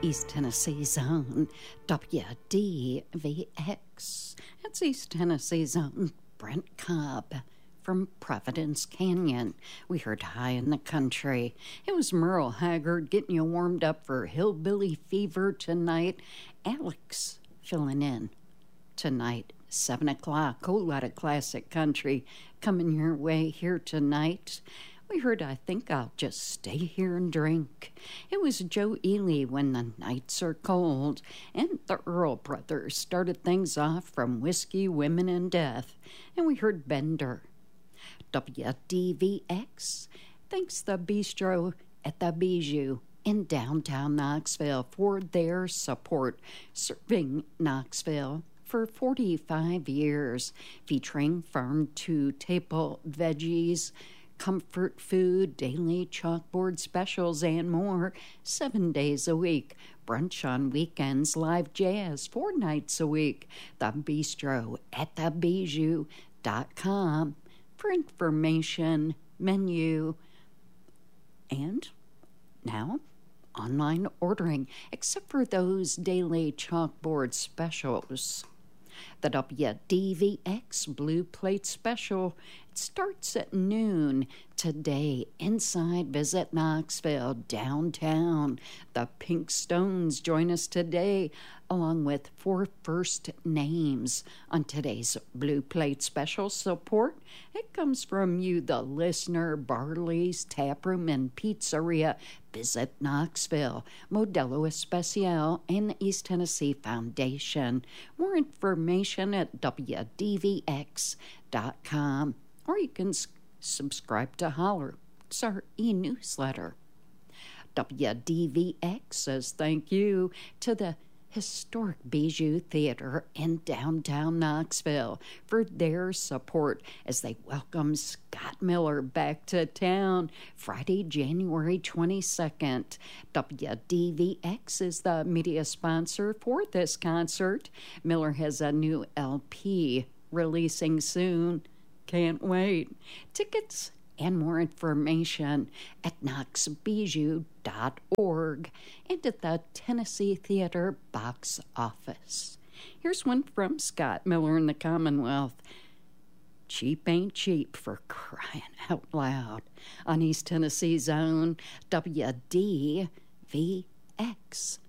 East Tennessee's own WDVX. It's East Tennessee's own Brent Cobb from Providence Canyon. We heard High in the Country. It was Merle Haggard getting you warmed up for Hillbilly Fever tonight. Alex filling in tonight, 7 o'clock. Whole lot of classic country coming your way here tonight. We heard I Think I'll Just Stay Here and Drink. It was Joe Ely, When the Nights Are Cold. And the Earl Brothers started things off from Whiskey, Women, and Death. And we heard Bender. WDVX thanks the Bistro at the Bijou in downtown Knoxville for their support, serving Knoxville for 45 years, featuring farm-to-table veggies, comfort food, daily chalkboard specials, and more, 7 days a week. Brunch on weekends, live jazz 4 nights a week. The Bistro at thebijou.com for information, menu, and now online ordering, except for those daily chalkboard specials. The WDVX Blue Plate Special, it starts at noon today inside Visit Knoxville, downtown. The Pink Stones join us today, along with 4 first names on today's Blue Plate Special. Support, it comes from you, the listener. Barley's Taproom and Pizzeria. Visit Knoxville, Modelo Especial, and East Tennessee Foundation. More information at WDVX.com, or you can subscribe to Holler. It's our e-newsletter. WDVX says thank you to the Historic Bijou Theater in downtown Knoxville for their support as they welcome Scott Miller back to town Friday, January 22nd. WDVX is the media sponsor for this concert. Miller has a new LP releasing soon. Can't wait. Tickets and more information at knoxbijou.org and at the Tennessee Theater box office. Here's one from Scott Miller in the Commonwealth. Cheap ain't cheap, for crying out loud. On East Tennessee's own WDVX.